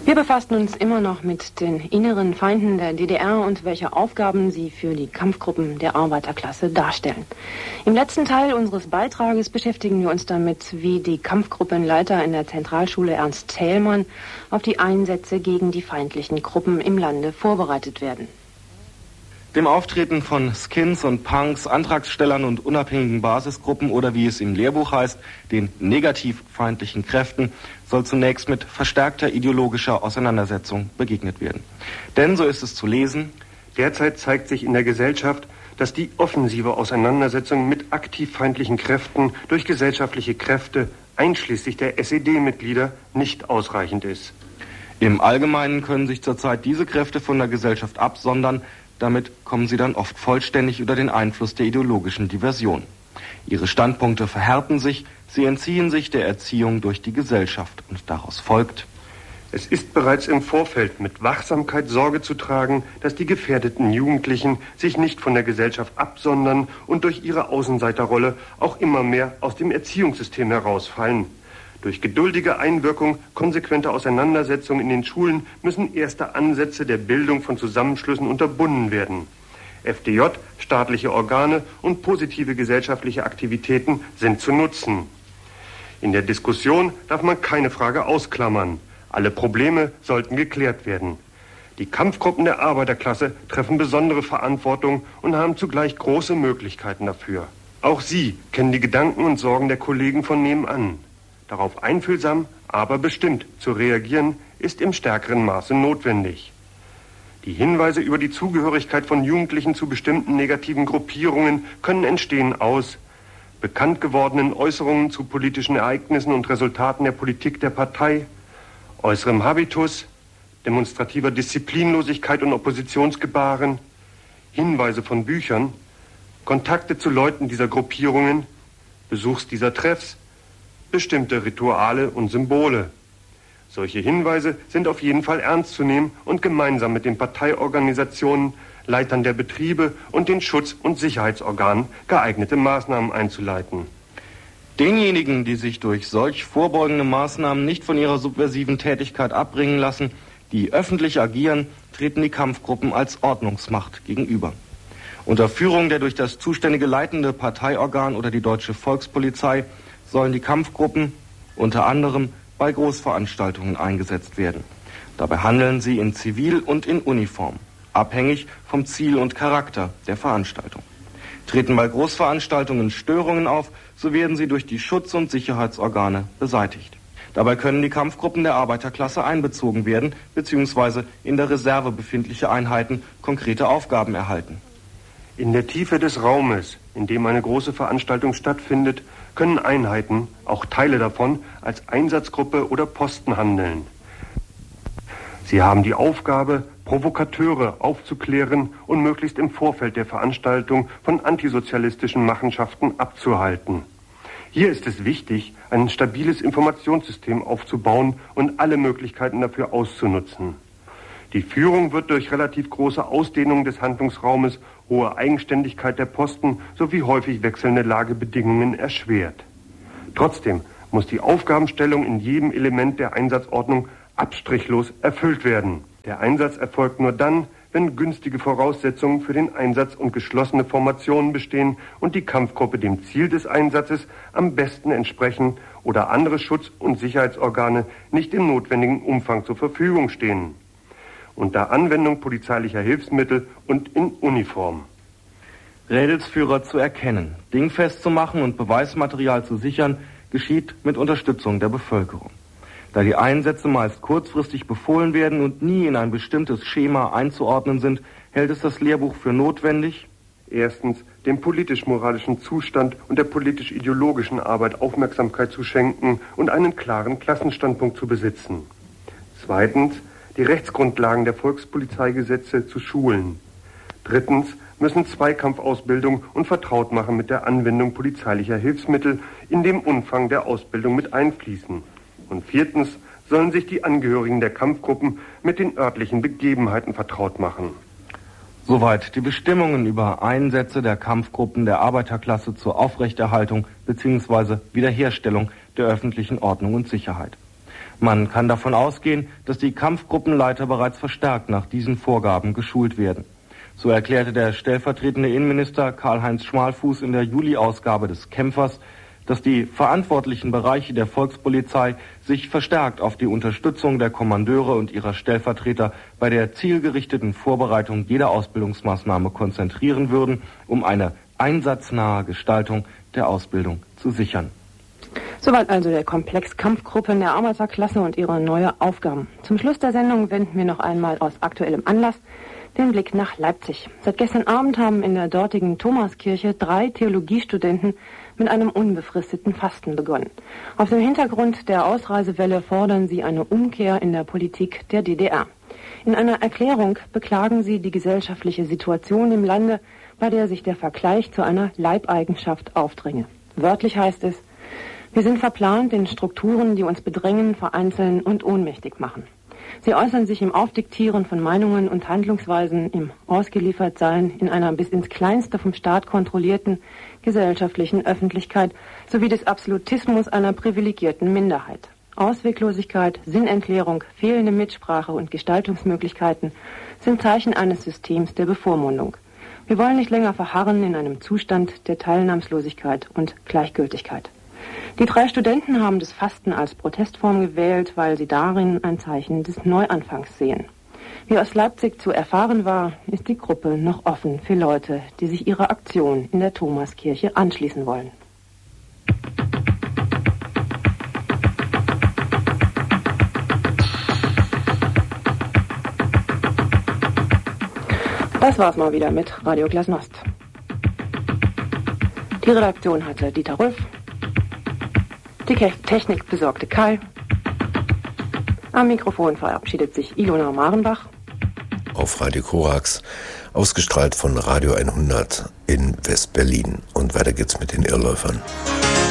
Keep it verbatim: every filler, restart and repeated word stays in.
Wir befassen uns immer noch mit den inneren Feinden der D D R und welche Aufgaben sie für die Kampfgruppen der Arbeiterklasse darstellen. Im letzten Teil unseres Beitrages beschäftigen wir uns damit, wie die Kampfgruppenleiter in der Zentralschule Ernst Thälmann auf die Einsätze gegen die feindlichen Gruppen im Lande vorbereitet werden. Dem Auftreten von Skins und Punks, Antragstellern und unabhängigen Basisgruppen oder wie es im Lehrbuch heißt, den negativ feindlichen Kräften, soll zunächst mit verstärkter ideologischer Auseinandersetzung begegnet werden. Denn, so ist es zu lesen, derzeit zeigt sich in der Gesellschaft, dass die offensive Auseinandersetzung mit aktiv feindlichen Kräften durch gesellschaftliche Kräfte, einschließlich der S E D-Mitglieder, nicht ausreichend ist. Im Allgemeinen können sich zurzeit diese Kräfte von der Gesellschaft absondern. Damit kommen sie dann oft vollständig unter den Einfluss der ideologischen Diversion. Ihre Standpunkte verhärten sich, sie entziehen sich der Erziehung durch die Gesellschaft. Und daraus folgt: Es ist bereits im Vorfeld mit Wachsamkeit Sorge zu tragen, dass die gefährdeten Jugendlichen sich nicht von der Gesellschaft absondern und durch ihre Außenseiterrolle auch immer mehr aus dem Erziehungssystem herausfallen. Durch geduldige Einwirkung, konsequente Auseinandersetzung in den Schulen müssen erste Ansätze der Bildung von Zusammenschlüssen unterbunden werden. F D J, staatliche Organe und positive gesellschaftliche Aktivitäten sind zu nutzen. In der Diskussion darf man keine Frage ausklammern. Alle Probleme sollten geklärt werden. Die Kampfgruppen der Arbeiterklasse treffen besondere Verantwortung und haben zugleich große Möglichkeiten dafür. Auch sie kennen die Gedanken und Sorgen der Kollegen von nebenan. Darauf einfühlsam, aber bestimmt zu reagieren, ist im stärkeren Maße notwendig. Die Hinweise über die Zugehörigkeit von Jugendlichen zu bestimmten negativen Gruppierungen können entstehen aus bekannt gewordenen Äußerungen zu politischen Ereignissen und Resultaten der Politik der Partei, äußerem Habitus, demonstrativer Disziplinlosigkeit und Oppositionsgebaren, Hinweise von Büchern, Kontakte zu Leuten dieser Gruppierungen, Besuchs dieser Treffs, bestimmte Rituale und Symbole. Solche Hinweise sind auf jeden Fall ernst zu nehmen und gemeinsam mit den Parteiorganisationen, Leitern der Betriebe und den Schutz- und Sicherheitsorganen geeignete Maßnahmen einzuleiten. Denjenigen, die sich durch solch vorbeugende Maßnahmen nicht von ihrer subversiven Tätigkeit abbringen lassen, die öffentlich agieren, treten die Kampfgruppen als Ordnungsmacht gegenüber. Unter Führung der durch das zuständige leitende Parteiorgan oder die Deutsche Volkspolizei sollen die Kampfgruppen unter anderem bei Großveranstaltungen eingesetzt werden. Dabei handeln sie in Zivil und in Uniform, abhängig vom Ziel und Charakter der Veranstaltung. Treten bei Großveranstaltungen Störungen auf, so werden sie durch die Schutz- und Sicherheitsorgane beseitigt. Dabei können die Kampfgruppen der Arbeiterklasse einbezogen werden, beziehungsweise in der Reserve befindliche Einheiten konkrete Aufgaben erhalten. In der Tiefe des Raumes, in dem eine große Veranstaltung stattfindet, können Einheiten, auch Teile davon, als Einsatzgruppe oder Posten handeln. Sie haben die Aufgabe, Provokateure aufzuklären und möglichst im Vorfeld der Veranstaltung von antisozialistischen Machenschaften abzuhalten. Hier ist es wichtig, ein stabiles Informationssystem aufzubauen und alle Möglichkeiten dafür auszunutzen. Die Führung wird durch relativ große Ausdehnung des Handlungsraumes, hohe Eigenständigkeit der Posten sowie häufig wechselnde Lagebedingungen erschwert. Trotzdem muss die Aufgabenstellung in jedem Element der Einsatzordnung abstrichlos erfüllt werden. Der Einsatz erfolgt nur dann, wenn günstige Voraussetzungen für den Einsatz und geschlossene Formationen bestehen und die Kampfgruppe dem Ziel des Einsatzes am besten entsprechen oder andere Schutz- und Sicherheitsorgane nicht im notwendigen Umfang zur Verfügung stehen. Unter Anwendung polizeilicher Hilfsmittel und in Uniform. Rädelsführer zu erkennen, dingfest zu machen und Beweismaterial zu sichern, geschieht mit Unterstützung der Bevölkerung. Da die Einsätze meist kurzfristig befohlen werden und nie in ein bestimmtes Schema einzuordnen sind, hält es das Lehrbuch für notwendig, erstens, dem politisch-moralischen Zustand und der politisch-ideologischen Arbeit Aufmerksamkeit zu schenken und einen klaren Klassenstandpunkt zu besitzen. Zweitens, die Rechtsgrundlagen der Volkspolizeigesetze zu schulen. Drittens müssen Zweikampfausbildung und Vertrautmachen mit der Anwendung polizeilicher Hilfsmittel in dem Umfang der Ausbildung mit einfließen. Und viertens sollen sich die Angehörigen der Kampfgruppen mit den örtlichen Begebenheiten vertraut machen. Soweit die Bestimmungen über Einsätze der Kampfgruppen der Arbeiterklasse zur Aufrechterhaltung bzw. Wiederherstellung der öffentlichen Ordnung und Sicherheit. Man kann davon ausgehen, dass die Kampfgruppenleiter bereits verstärkt nach diesen Vorgaben geschult werden. So erklärte der stellvertretende Innenminister Karl-Heinz Schmalfuß in der Juli-Ausgabe des Kämpfers, dass die verantwortlichen Bereiche der Volkspolizei sich verstärkt auf die Unterstützung der Kommandeure und ihrer Stellvertreter bei der zielgerichteten Vorbereitung jeder Ausbildungsmaßnahme konzentrieren würden, um eine einsatznahe Gestaltung der Ausbildung zu sichern. Soweit also der Komplex Kampfgruppen der Arbeiterklasse und ihre neue Aufgaben. Zum Schluss der Sendung wenden wir noch einmal aus aktuellem Anlass den Blick nach Leipzig. Seit gestern Abend haben in der dortigen Thomaskirche drei Theologiestudenten mit einem unbefristeten Fasten begonnen. Auf dem Hintergrund der Ausreisewelle fordern sie eine Umkehr in der Politik der D D R. In einer Erklärung beklagen sie die gesellschaftliche Situation im Lande, bei der sich der Vergleich zu einer Leibeigenschaft aufdränge. Wörtlich heißt es: Wir sind verplant in Strukturen, die uns bedrängen, vereinzeln und ohnmächtig machen. Sie äußern sich im Aufdiktieren von Meinungen und Handlungsweisen, im Ausgeliefertsein in einer bis ins Kleinste vom Staat kontrollierten gesellschaftlichen Öffentlichkeit sowie des Absolutismus einer privilegierten Minderheit. Ausweglosigkeit, Sinnentleerung, fehlende Mitsprache und Gestaltungsmöglichkeiten sind Zeichen eines Systems der Bevormundung. Wir wollen nicht länger verharren in einem Zustand der Teilnahmslosigkeit und Gleichgültigkeit. Die drei Studenten haben das Fasten als Protestform gewählt, weil sie darin ein Zeichen des Neuanfangs sehen. Wie aus Leipzig zu erfahren war, ist die Gruppe noch offen für Leute, die sich ihrer Aktion in der Thomaskirche anschließen wollen. Das war's mal wieder mit Radio Glasnost. Die Redaktion hatte Dieter Rülf. Die Technik besorgte Kai. Am Mikrofon verabschiedet sich Ilona Marenbach. Auf Radio Korax, ausgestrahlt von Radio hundert in West-Berlin. Und weiter geht's mit den Irrläufern.